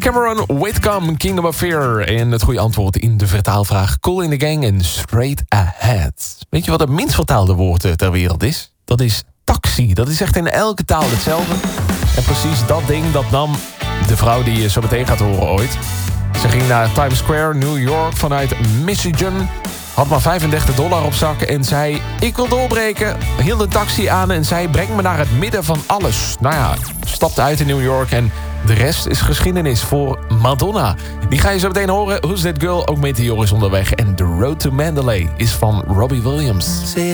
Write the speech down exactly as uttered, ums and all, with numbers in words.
Cameron Whitcomb, Kingdom of Fear. En het goede antwoord in de vertaalvraag Cool in the Gang en Straight Ahead. Weet je wat het minst vertaalde woord ter wereld is? Dat is taxi. Dat is echt in elke taal hetzelfde. En precies dat ding, dat nam de vrouw die je zo meteen gaat horen ooit. Ze ging naar Times Square, New York, vanuit Michigan. Had maar vijfendertig dollar op zak en zei... ik wil doorbreken. Hield een taxi aan en zei... breng me naar het midden van alles. Nou ja, stapte uit in New York en de rest is geschiedenis voor Madonna. Die ga je zo meteen horen. Who's That Girl? Ook met Joris onderweg. En The Road to Mandalay is van Robbie Williams.